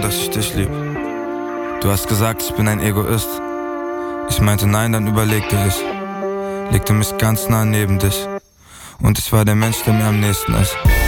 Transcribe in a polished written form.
dass ich dich lieb. Du hast gesagt, ich bin ein Egoist. Ich meinte nein, dann überlegte ich. Legte mich ganz nah neben dich. Und ich war der Mensch, der mir am nächsten ist.